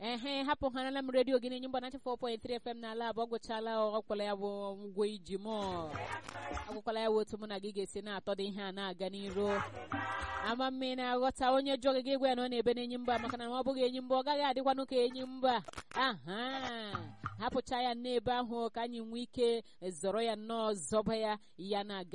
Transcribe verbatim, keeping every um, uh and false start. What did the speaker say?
ehe hapụ ha na m redio gị na-enye mba ninety-four point three F M n'ala abụ ọgwụchala ọkwala ya bụ ngwo iji mụọ agwụkwala ya bụ otu mụ na gị ga-esi na-atọ dị ihe a na-aga n'iru ama mme na-aghọta onye jụọ gị gwa ya na ọ na-ebe n'enyi mba maka na ọ bụghị enyi mba ọ gaghị adịkwanụ ka enyi mba aha hapụcha ya n'ebe ahụ ka anyị nwee ike zọrọ ya nnọọ zọba ya ya na-aga